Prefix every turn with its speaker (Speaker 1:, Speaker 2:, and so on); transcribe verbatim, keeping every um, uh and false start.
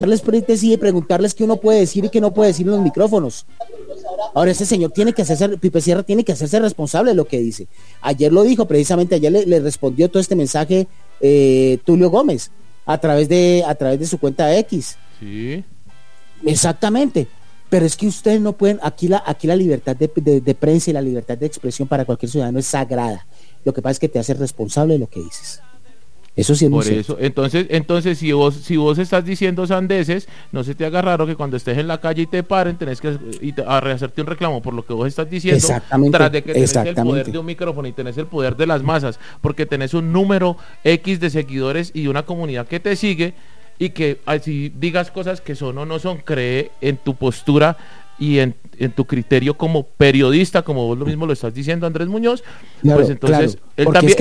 Speaker 1: y preguntarles qué uno puede decir y qué no puede decir en los micrófonos. Ahora ese señor tiene que hacerse, Pipe Sierra tiene que hacerse responsable de lo que dice. Ayer lo dijo, precisamente ayer le, le respondió todo este mensaje eh, Tulio Gómez a través de a través de su cuenta X.
Speaker 2: Sí.
Speaker 1: Exactamente. Pero es que ustedes no pueden, aquí la aquí la libertad de, de, de prensa y la libertad de expresión para cualquier ciudadano es sagrada. Lo que pasa es que te haces responsable de lo que dices. Eso sí es
Speaker 2: por
Speaker 1: muy
Speaker 2: eso, entonces, entonces si vos, si vos estás diciendo sandeces, no se te haga raro que cuando estés en la calle y te paren, tenés que y te, a rehacerte un reclamo por lo que vos estás diciendo,
Speaker 1: exactamente,
Speaker 2: tras de que tenés el
Speaker 1: exactamente.
Speaker 2: poder de un micrófono y tenés el poder de las masas, porque tenés un número X de seguidores y una comunidad que te sigue, y que así digas cosas que son o no son, cree en tu postura y en, en tu criterio como periodista, como vos lo mismo lo estás diciendo, Andrés Muñoz,
Speaker 1: claro,
Speaker 2: pues entonces
Speaker 1: claro,
Speaker 2: él también...